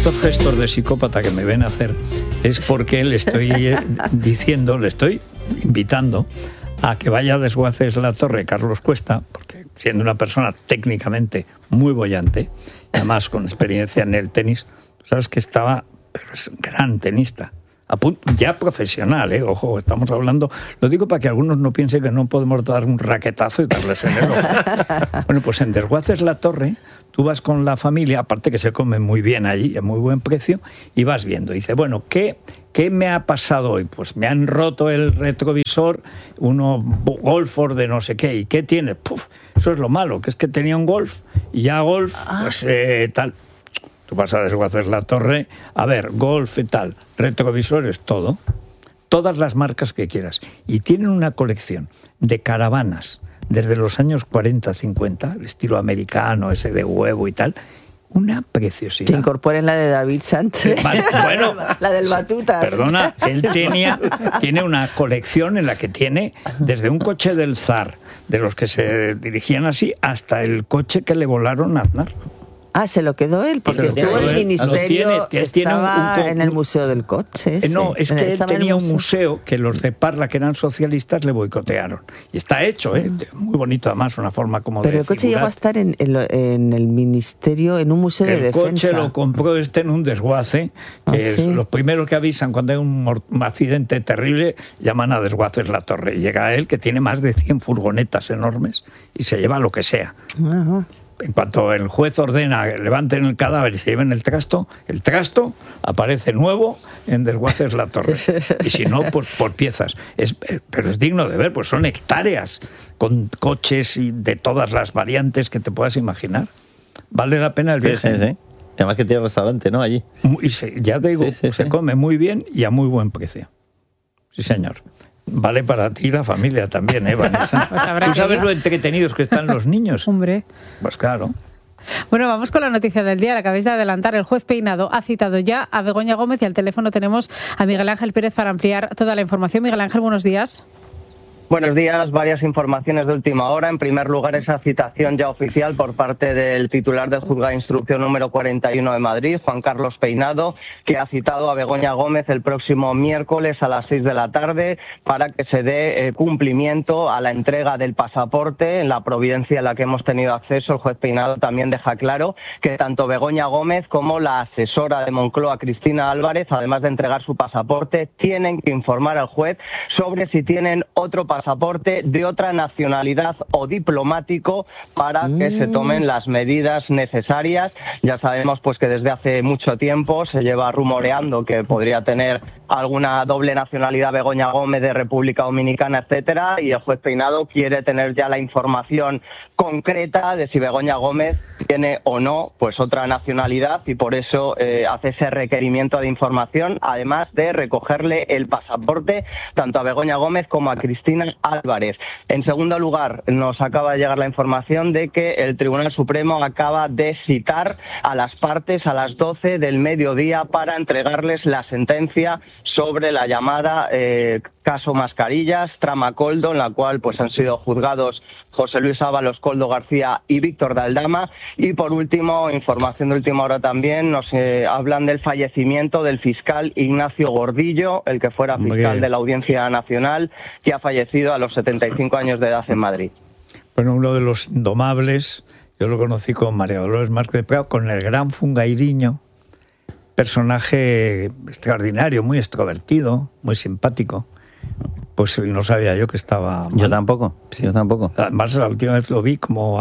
estos gestos de psicópata que me ven hacer es porque le estoy diciendo, le estoy invitando a que vaya a Desguaces la Torre Carlos Cuesta, porque siendo una persona técnicamente muy boyante, además con experiencia en el tenis, sabes que estaba, pero es gran tenista, ya profesional, ojo, estamos hablando, lo digo para que algunos no piensen que no podemos dar un raquetazo y darles en el ojo. Bueno, pues en Desguaces la Torre, tú vas con la familia, aparte que se come muy bien allí, a muy buen precio, y vas viendo. Y dice, bueno, ¿qué me ha pasado hoy? Pues me han roto el retrovisor, uno Golf de no sé qué. ¿Y qué tiene? Puf, eso es lo malo, que es que tenía un Golf, y ya Golf, pues tal. Tú vas a Desguaces la Torre, a ver, Golf y tal, retrovisores, todo. Todas las marcas que quieras. Y tienen una colección de caravanas desde los años 40, 50, el estilo americano, ese de huevo y tal, una preciosidad. Que incorporen la de David Sánchez. Bueno, la del Batutas. Perdona, él tiene una colección en la que tiene desde un coche del zar, de los que se dirigían así, hasta el coche que le volaron a Aznar. Ah, se lo quedó él, porque estuvo en el ministerio, estaba en el Museo del Coche. No, es que él tenía un museo que los de Parla, que eran socialistas, le boicotearon. Y está hecho, muy bonito además, una forma como Pero el coche llegó a estar en el ministerio, en un museo de defensa. El coche lo compró en un desguace, que es los primeros que avisan cuando hay un accidente terrible, llaman a Desguaces la Torre. Y llega él, que tiene más de 100 furgonetas enormes, y se lleva lo que sea. Ajá. En cuanto el juez ordena que levanten el cadáver y se lleven el trasto aparece nuevo en Desguaces la Torre. Y si no, pues por piezas. Pero es digno de ver, pues son hectáreas con coches y de todas las variantes que te puedas imaginar. Vale la pena el viaje. Sí. Además que tiene restaurante, ¿no? Allí. Ya te digo, se come muy bien y a muy buen precio. Sí, señor. Vale para ti y la familia también, Vanessa. Pues ¿Tú sabes lo entretenidos que están los niños? Hombre. Pues claro. Bueno, vamos con la noticia del día, la acabáis de adelantar. El juez Peinado ha citado ya a Begoña Gómez y al teléfono tenemos a Miguel Ángel Pérez para ampliar toda la información. Miguel Ángel, buenos días. Buenos días, varias informaciones de última hora. En primer lugar, esa citación ya oficial por parte del titular del Juzgado de Instrucción número 41 de Madrid, Juan Carlos Peinado, que ha citado a Begoña Gómez el próximo miércoles a las 6 de la tarde para que se dé cumplimiento a la entrega del pasaporte. En la providencia a la que hemos tenido acceso, el juez Peinado también deja claro que tanto Begoña Gómez como la asesora de Moncloa, Cristina Álvarez, además de entregar su pasaporte, tienen que informar al juez sobre si tienen otro pasaporte de otra nacionalidad o diplomático para que se tomen las medidas necesarias. Ya sabemos pues que desde hace mucho tiempo se lleva rumoreando que podría tener alguna doble nacionalidad Begoña Gómez de República Dominicana, etcétera, y el juez Peinado quiere tener ya la información concreta de si Begoña Gómez tiene o no pues otra nacionalidad y por eso hace ese requerimiento de información, además de recogerle el pasaporte tanto a Begoña Gómez como a Cristina Álvarez. En segundo lugar, nos acaba de llegar la información de que el Tribunal Supremo acaba de citar a las partes a las 12 del mediodía para entregarles la sentencia sobre la llamada caso Mascarillas, trama Coldo, en la cual pues han sido juzgados José Luis Ábalos, Coldo García y Víctor de Aldama. Y por último, información de última hora también, nos hablan del fallecimiento del fiscal Ignacio Gordillo, el que fuera fiscal de la Audiencia Nacional, que ha fallecido a los 75 años de edad en Madrid. Bueno, uno de los indomables, yo lo conocí con María Dolores Márquez de Prado, con el gran Fungairiño, personaje extraordinario, muy extrovertido, muy simpático. Pues no sabía yo que estaba mal. Yo tampoco. Además, la última vez lo vi como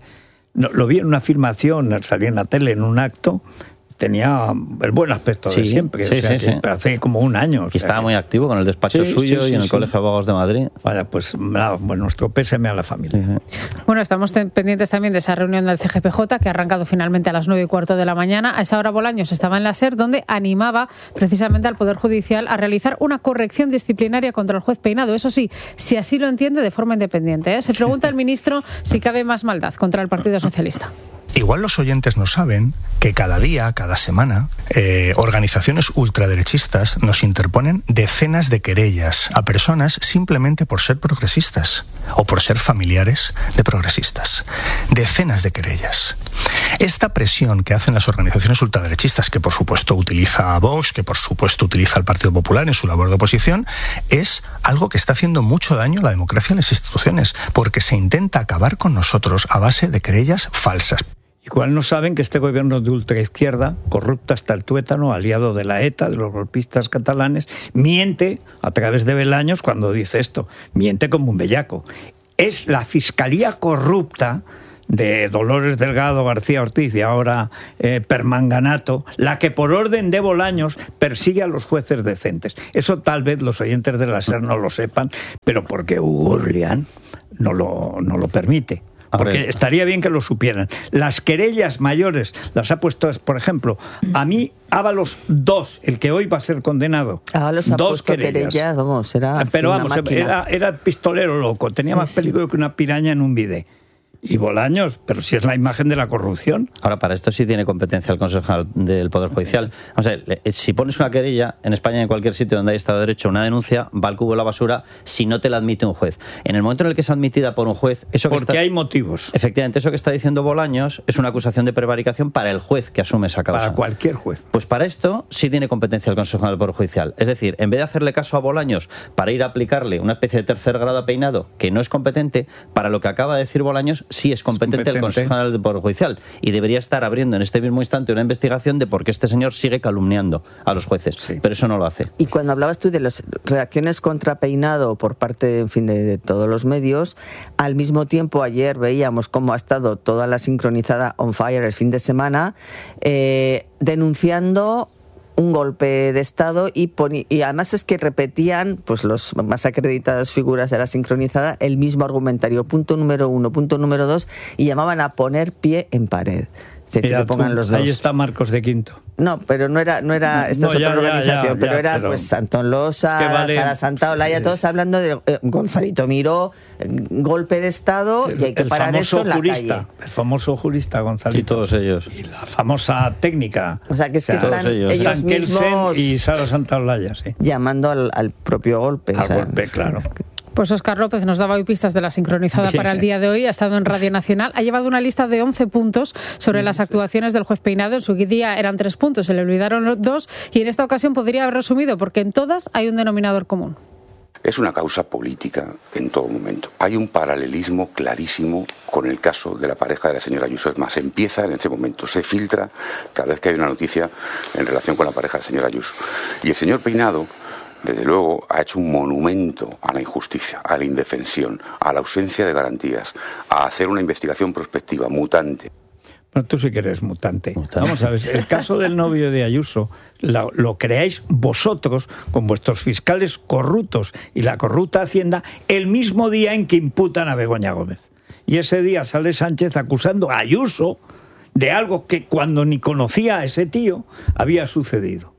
lo vi en una filmación, salí en la tele en un acto, tenía el buen aspecto de siempre. Sí. Hace como un año. Y estaba muy activo con el despacho suyo y en el Colegio de Abogados de Madrid. Vaya, pues nada, nuestro pésame a la familia. Bueno, estamos pendientes también de esa reunión del CGPJ que ha arrancado finalmente a las 9:15 de la mañana. A esa hora Bolaños estaba en la SER, donde animaba precisamente al Poder Judicial a realizar una corrección disciplinaria contra el juez Peinado. Eso sí, si así lo entiende, de forma independiente. Se pregunta el ministro si cabe más maldad contra el Partido Socialista. Igual los oyentes no saben que cada día, cada semana, organizaciones ultraderechistas nos interponen decenas de querellas a personas simplemente por ser progresistas o por ser familiares de progresistas. Decenas de querellas. Esta presión que hacen las organizaciones ultraderechistas, que por supuesto utiliza a Vox, que por supuesto utiliza al Partido Popular en su labor de oposición, es algo que está haciendo mucho daño a la democracia y a las instituciones, porque se intenta acabar con nosotros a base de querellas falsas. Igual no saben que este gobierno de ultraizquierda, corrupto hasta el tuétano, aliado de la ETA, de los golpistas catalanes, miente a través de Belaños cuando dice esto. Miente como un bellaco. Es la fiscalía corrupta de Dolores Delgado García Ortiz y ahora Permanganato, la que por orden de Bolaños persigue a los jueces decentes. Eso tal vez los oyentes de la SER no lo sepan, pero porque Hugo Urlián no lo permite. Porque estaría bien que lo supieran. Las querellas mayores las ha puesto, por ejemplo, a mí Ábalos 2, el que hoy va a ser condenado. Ábalos ha puesto querellas, vamos, era pero vamos, era pistolero loco, tenía más peligro que una piraña en un bidé. Y Bolaños, pero si es la imagen de la corrupción. Ahora, para esto sí tiene competencia el Consejo General del Poder Judicial. O sea, si pones una querella en España, en cualquier sitio donde haya Estado de Derecho, una denuncia, va al cubo de la basura si no te la admite un juez. En el momento en el que es admitida por un juez... Porque hay motivos. Efectivamente, eso que está diciendo Bolaños es una acusación de prevaricación para el juez que asume esa causa. Para cualquier juez. Pues para esto sí tiene competencia el Consejo General del Poder Judicial. Es decir, en vez de hacerle caso a Bolaños para ir a aplicarle una especie de tercer grado a Peinado, que no es competente, para lo que acaba de decir Bolaños sí es competente el Consejo General del Poder Judicial, y debería estar abriendo en este mismo instante una investigación de por qué este señor sigue calumniando a los jueces, pero eso no lo hace. Y cuando hablabas tú de las reacciones contra Peinado por parte, en fin, de todos los medios, al mismo tiempo ayer veíamos cómo ha estado toda la sincronizada on fire el fin de semana, denunciando un golpe de Estado y además es que repetían, pues los más acreditadas figuras de la sincronizada, el mismo argumentario, punto número 1, punto número 2, y llamaban a poner pie en pared. Que pongan los dos. Ahí está Marcos de Quinto. No, pero no era esta es otra organización, pero era pues Antón Losa, Sara Santaolalla, todos hablando de Gonzalito Miró, golpe de Estado, y hay que parar esto en la calle. El famoso jurista Gonzalito. Y todos ellos. Y la famosa técnica. O sea, que es que están ellos mismos y Sara Santaolalla, sí. Llamando al propio golpe. Golpe, claro. Pues Óscar López nos daba hoy pistas de la sincronizada para el día de hoy. Ha estado en Radio Nacional. Ha llevado una lista de 11 puntos sobre las actuaciones del juez Peinado. En su día eran 3 puntos, se le olvidaron los 2. Y en esta ocasión podría haber resumido, porque en todas hay un denominador común. Es una causa política en todo momento. Hay un paralelismo clarísimo con el caso de la pareja de la señora Ayuso. Es más, empieza en ese momento, se filtra cada vez que hay una noticia en relación con la pareja de la señora Ayuso. Y el señor Peinado, desde luego, ha hecho un monumento a la injusticia, a la indefensión, a la ausencia de garantías, a hacer una investigación prospectiva, mutante. No, tú sí que eres mutante. Vamos a ver, el caso del novio de Ayuso lo creáis vosotros con vuestros fiscales corruptos y la corrupta Hacienda el mismo día en que imputan a Begoña Gómez. Y ese día sale Sánchez acusando a Ayuso de algo que cuando ni conocía a ese tío había sucedido.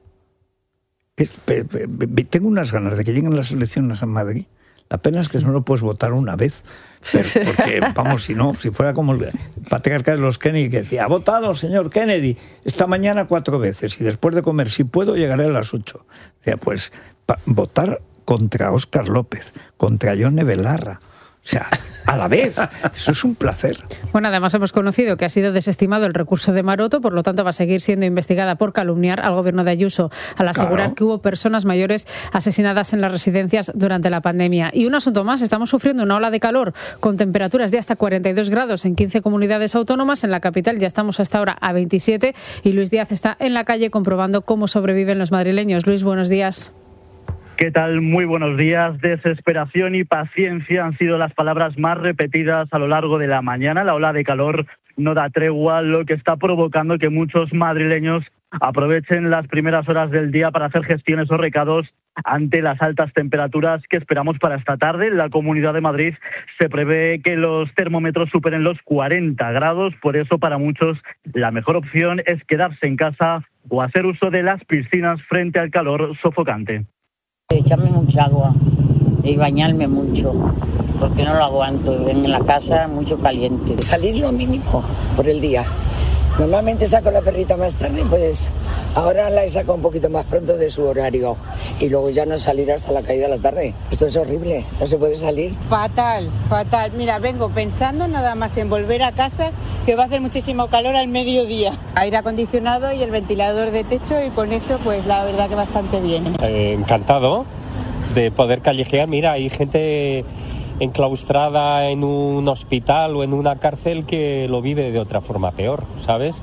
Tengo unas ganas de que lleguen las elecciones a Madrid. La pena es que no lo puedes votar una vez. Porque, vamos, si fuera como el patriarca de los Kennedy que decía, ha votado, señor Kennedy, esta mañana 4 veces y después de comer, si puedo, llegaré a las 8. O sea, pues votar contra Óscar López, contra Yone Belarra. O sea, a la vez, eso es un placer. Bueno, además hemos conocido que ha sido desestimado el recurso de Maroto, por lo tanto va a seguir siendo investigada por calumniar al gobierno de Ayuso al asegurar que hubo personas mayores asesinadas en las residencias durante la pandemia. Y un asunto más, estamos sufriendo una ola de calor con temperaturas de hasta 42 grados en 15 comunidades autónomas. En la capital ya estamos hasta ahora a 27 y Luis Díaz está en la calle comprobando cómo sobreviven los madrileños. Luis, buenos días. ¿Qué tal? Muy buenos días. Desesperación y paciencia han sido las palabras más repetidas a lo largo de la mañana. La ola de calor no da tregua, lo que está provocando que muchos madrileños aprovechen las primeras horas del día para hacer gestiones o recados ante las altas temperaturas que esperamos para esta tarde. En la Comunidad de Madrid se prevé que los termómetros superen los 40 grados, por eso para muchos la mejor opción es quedarse en casa o hacer uso de las piscinas frente al calor sofocante. Échame mucha agua, y bañarme mucho, porque no lo aguanto. En la casa mucho caliente. Salir lo mínimo por el día. Normalmente saco la perrita más tarde, pues ahora la he sacado un poquito más pronto de su horario y luego ya no salir hasta la caída de la tarde. Esto es horrible, no se puede salir. Fatal, fatal. Mira, vengo pensando nada más en volver a casa, que va a hacer muchísimo calor al mediodía. Aire acondicionado y el ventilador de techo, y con eso pues la verdad que bastante bien. Encantado de poder callejear. Mira, hay gente enclaustrada en un hospital o en una cárcel que lo vive de otra forma peor, ¿sabes?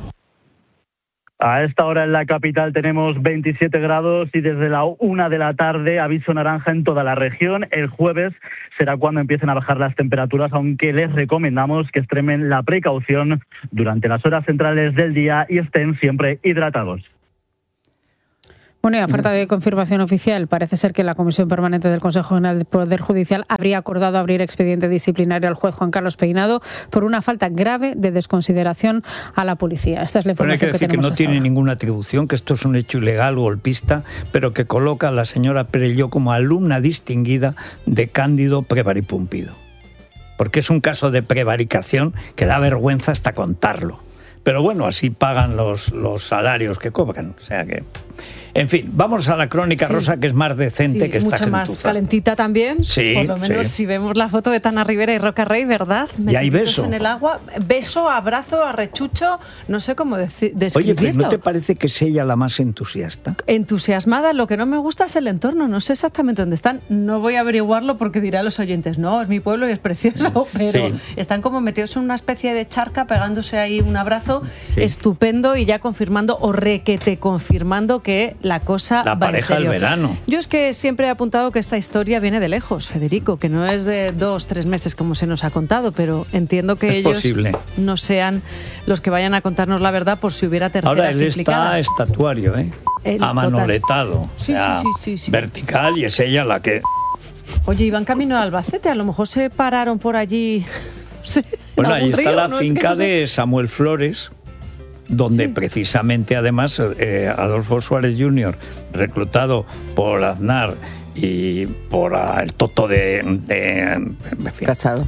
A esta hora en la capital tenemos 27 grados y desde la 1 de la tarde aviso naranja en toda la región. El jueves será cuando empiecen a bajar las temperaturas, aunque les recomendamos que extremen la precaución durante las horas centrales del día y estén siempre hidratados. Bueno, y a falta de confirmación oficial, parece ser que la Comisión Permanente del Consejo General del Poder Judicial habría acordado abrir expediente disciplinario al juez Juan Carlos Peinado por una falta grave de desconsideración a la policía. Esta es la información que tenemos. Que no tiene ninguna atribución, que esto es un hecho ilegal, golpista, pero que coloca a la señora Perelló como alumna distinguida de Cándido Prevaripumpido. Porque es un caso de prevaricación que da vergüenza hasta contarlo. Pero bueno, así pagan los salarios que cobran. O sea que... En fin, vamos a la crónica rosa, que es más decente que esta gentuza. Mucho más calentita también. Sí, por lo menos si vemos la foto de Tana Rivera y Roca Rey, ¿verdad? Y hay beso. En el agua, beso, abrazo, arrechucho, no sé cómo describirlo. Oye, pero ¿no te parece que es ella la más entusiasta? Entusiasmada, lo que no me gusta es el entorno, no sé exactamente dónde están. No voy a averiguarlo porque dirán los oyentes, no, es mi pueblo y es precioso, pero están como metidos en una especie de charca, pegándose ahí un abrazo estupendo y ya confirmando o requete confirmando que la cosa la va pareja en serio. del verano. Yo es que siempre he apuntado que esta historia viene de lejos, Federico, que no es de 2-3 meses como se nos ha contado, pero entiendo que ellos no sean los que vayan a contarnos la verdad por si hubiera terceras implicadas. Ahora él implicadas. está estatuario, amanoletado, sí, sí. vertical, y es ella la que... Oye, iban camino a Albacete, a lo mejor se pararon por allí. Sí, bueno, ahí está la finca de Samuel Flores, donde precisamente además Adolfo Suárez Jr., reclutado por Aznar y por el Toto en fin, Casado.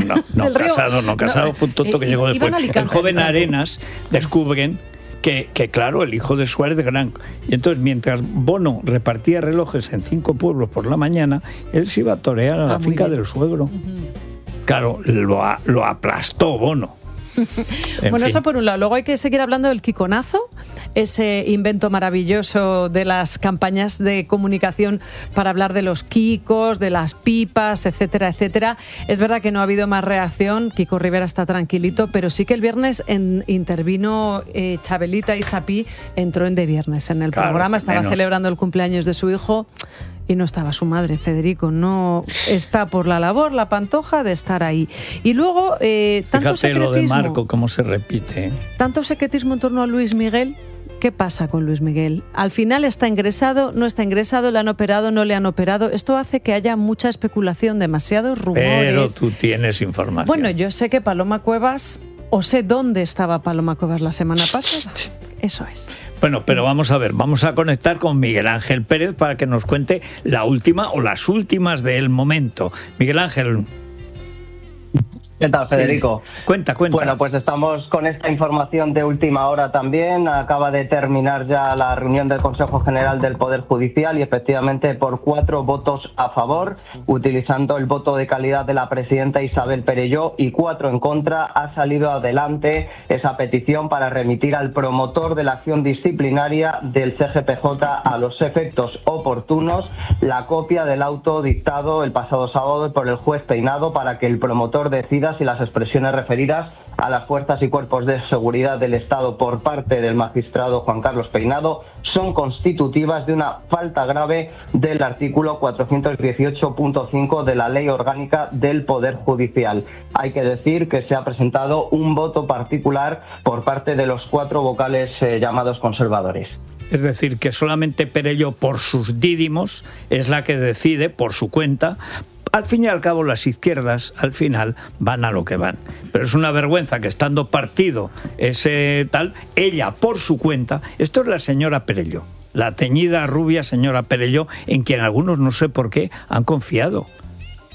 Casado fue un Toto que llegó después. El joven Arenas descubren que claro, el hijo de Suárez Gran. Y entonces, mientras Bono repartía relojes en 5 pueblos por la mañana, él se iba a torear a la finca del suegro. Claro, lo aplastó Bono. Bueno, eso por un lado. Luego hay que seguir hablando del Kikonazo, ese invento maravilloso de las campañas de comunicación para hablar de los kikos, de las pipas, etcétera, etcétera. Es verdad que no ha habido más reacción. Kiko Rivera está tranquilito, pero sí que el viernes intervino Chabelita y Sapí, entró en De Viernes en el programa, estaba celebrando el cumpleaños de su hijo. Y no estaba su madre, Federico. No está por la labor, la pantoja de estar ahí. Y luego, tanto secretismo... lo de Marco, cómo se repite. Tanto secretismo en torno a Luis Miguel. ¿Qué pasa con Luis Miguel? Al final está ingresado, no está ingresado, le han operado, no le han operado. Esto hace que haya mucha especulación, demasiados rumores. Pero tú tienes información. Bueno, yo sé que Paloma Cuevas, o sé dónde estaba Paloma Cuevas la semana pasada. Eso es. Bueno, pero vamos a ver, vamos a conectar con Miguel Ángel Pérez para que nos cuente la última o las últimas del momento. Miguel Ángel. ¿Qué tal, Federico? Sí. Cuenta. Bueno, pues estamos con esta información de última hora también. Acaba de terminar ya la reunión del Consejo General del Poder Judicial y efectivamente por 4 votos a favor, utilizando el voto de calidad de la presidenta Isabel Perelló, y 4 en contra, ha salido adelante esa petición para remitir al promotor de la acción disciplinaria del CGPJ a los efectos oportunos la copia del auto dictado el pasado sábado por el juez Peinado para que el promotor decida si las expresiones referidas a las fuerzas y cuerpos de seguridad del Estado por parte del magistrado Juan Carlos Peinado son constitutivas de una falta grave del artículo 418.5 de la Ley Orgánica del Poder Judicial. Hay que decir que se ha presentado un voto particular por parte de los 4 vocales llamados conservadores. Es decir, que solamente Perelló, por sus dídimos, es la que decide por su cuenta. Al fin y al cabo, las izquierdas, al final, van a lo que van. Pero es una vergüenza que estando partido ese tal, ella, por su cuenta, esto es la señora Perelló, la teñida rubia señora Perelló, en quien algunos, no sé por qué, han confiado.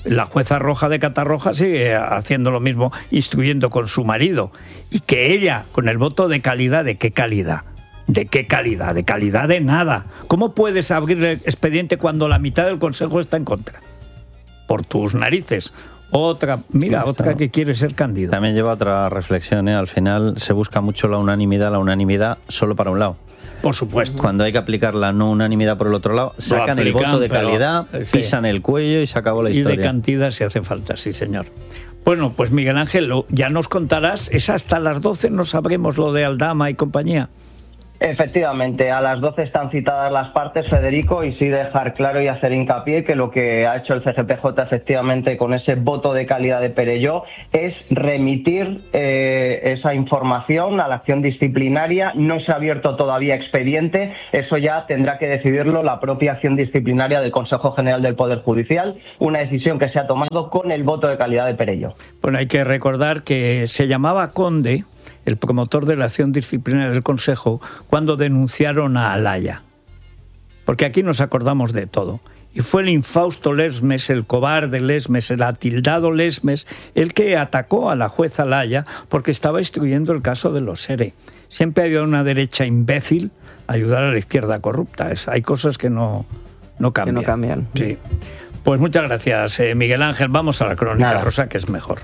la jueza Roja de Catarroja sigue haciendo lo mismo, instruyendo con su marido. Y que ella, con el voto de calidad, ¿de qué calidad? ¿De qué calidad? De calidad de nada. ¿Cómo puedes abrir el expediente cuando la mitad del Consejo está en contra? Por tus narices. Otra que quiere ser candidato. También lleva otra reflexión, ¿eh? Al final se busca mucho la unanimidad solo para un lado. Por supuesto. Cuando hay que aplicar la no unanimidad por el otro lado, sacan el voto de calidad, pisan el cuello y se acabó la historia. Y de cantidad si hace falta, sí señor. Bueno, pues Miguel Ángel, ya nos contarás, es hasta las 12, no sabremos lo de Aldama y compañía. Efectivamente, a las 12 están citadas las partes, Federico, y sí dejar claro y hacer hincapié que lo que ha hecho el CGPJ efectivamente con ese voto de calidad de Perelló es remitir esa información a la acción disciplinaria. No se ha abierto todavía expediente, eso ya tendrá que decidirlo la propia acción disciplinaria del Consejo General del Poder Judicial, una decisión que se ha tomado con el voto de calidad de Perelló. Bueno, hay que recordar que se llamaba Conde, el promotor de la acción disciplinaria del Consejo, cuando denunciaron a Alaya. Porque aquí nos acordamos de todo. Y fue el infausto Lesmes, el cobarde Lesmes, el atildado Lesmes, el que atacó a la jueza Alaya porque estaba instruyendo el caso de los SERE. Siempre ha habido una derecha imbécil a ayudar a la izquierda corrupta. Hay cosas que no cambian. Que no cambian. Sí. Pues muchas gracias, Miguel Ángel. Vamos a la crónica rosa, que es mejor.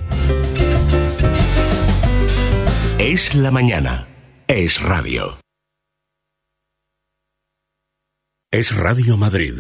Es la mañana. Es radio. Es Radio Madrid,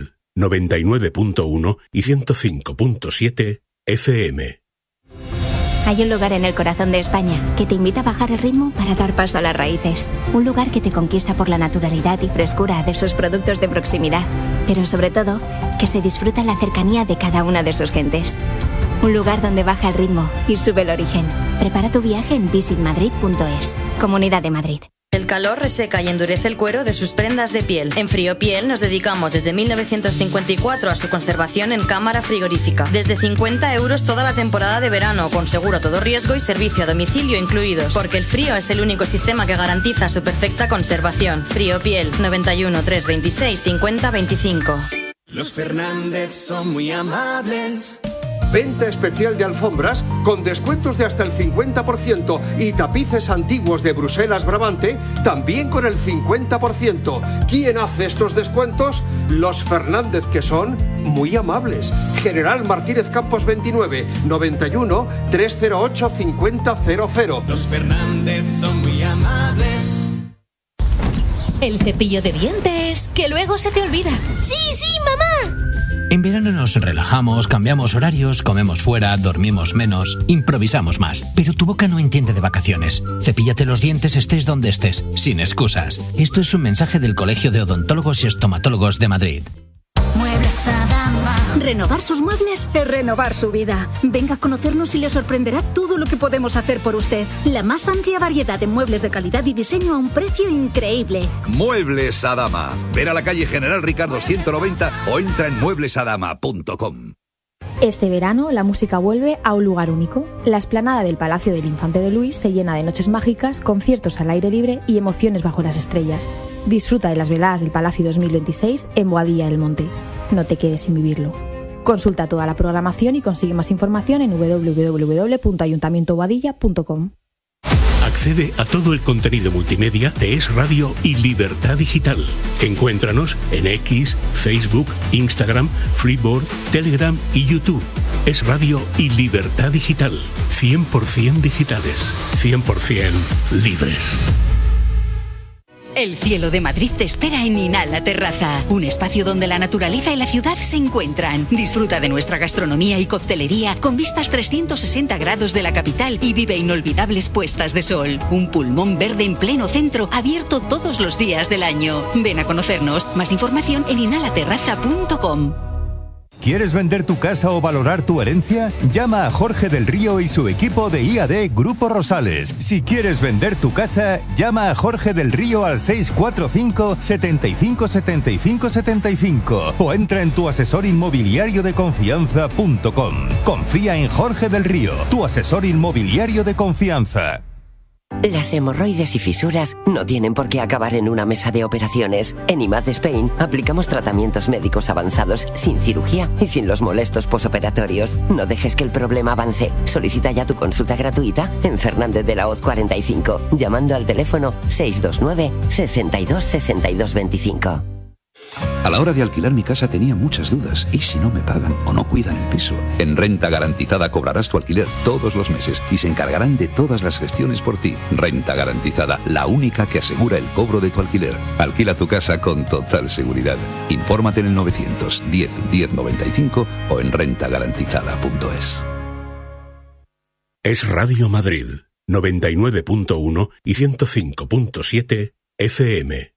99.1 y 105.7 FM. Hay un lugar en el corazón de España que te invita a bajar el ritmo para dar paso a las raíces. Un lugar que te conquista por la naturalidad y frescura de sus productos de proximidad, pero sobre todo, que se disfruta la cercanía de cada una de sus gentes. Un lugar donde baja el ritmo y sube el origen. Prepara tu viaje en visitmadrid.es. Comunidad de Madrid. El calor reseca y endurece el cuero de sus prendas de piel. En Friopiel nos dedicamos desde 1954 a su conservación en cámara frigorífica. Desde 50 € toda la temporada de verano, con seguro a todo riesgo y servicio a domicilio incluidos. Porque el frío es el único sistema que garantiza su perfecta conservación. Friopiel, 91 326 50 25. Los Fernández son muy amables. Venta especial de alfombras con descuentos de hasta el 50% y tapices antiguos de Bruselas Brabante también con el 50%. ¿Quién hace estos descuentos? Los Fernández, que son muy amables. General Martínez Campos 29, 91 308 5000. Los Fernández son muy amables. El cepillo de dientes, que luego se te olvida. ¡Sí, sí, mamá! En verano nos relajamos, cambiamos horarios, comemos fuera, dormimos menos, improvisamos más. Pero tu boca no entiende de vacaciones. Cepíllate los dientes estés donde estés, sin excusas. Esto es un mensaje del Colegio de Odontólogos y Estomatólogos de Madrid. Muebles Adama. Renovar sus muebles es renovar su vida. Venga a conocernos y le sorprenderá todo lo que podemos hacer por usted. La más amplia variedad de muebles de calidad y diseño a un precio increíble. Muebles Adama. Ven a la calle General Ricardo 190 o entra en mueblesadama.com. Este verano la música vuelve a un lugar único. La explanada del Palacio del Infante de Luis se llena de noches mágicas, conciertos al aire libre y emociones bajo las estrellas. Disfruta de las veladas del Palacio 2026 en Boadilla del Monte. No te quedes sin vivirlo. Consulta toda la programación y consigue más información en www.ayuntamientoboadilla.com. Accede a todo el contenido multimedia de Es Radio y Libertad Digital. Encuéntranos en X, Facebook, Instagram, Freeboard, Telegram y YouTube. Es Radio y Libertad Digital. 100% digitales, 100% libres. El cielo de Madrid te espera en Inhala Terraza, un espacio donde la naturaleza y la ciudad se encuentran. Disfruta de nuestra gastronomía y coctelería con vistas 360 grados de la capital y vive inolvidables puestas de sol. Un pulmón verde en pleno centro, abierto todos los días del año. Ven a conocernos. Más información en inhalaterraza.com. ¿Quieres vender tu casa o valorar tu herencia? Llama a Jorge del Río y su equipo de IAD Grupo Rosales. Si quieres vender tu casa, llama a Jorge del Río al 645 75 75 75 o entra en tuasesorinmobiliariodeconfianza.com. Confía en Jorge del Río, tu asesor inmobiliario de confianza. Las hemorroides y fisuras no tienen por qué acabar en una mesa de operaciones. En IMAD Spain aplicamos tratamientos médicos avanzados sin cirugía y sin los molestos posoperatorios. No dejes que el problema avance. Solicita ya tu consulta gratuita en Fernández de la Hoz 45, llamando al teléfono 629 62 62 25. A la hora de alquilar mi casa tenía muchas dudas. ¿Y si no me pagan o no cuidan el piso? En Renta Garantizada cobrarás tu alquiler todos los meses y se encargarán de todas las gestiones por ti. Renta Garantizada, la única que asegura el cobro de tu alquiler. Alquila tu casa con total seguridad. Infórmate en el 910 1095 o en rentagarantizada.es. Es Radio Madrid, 99.1 y 105.7 FM.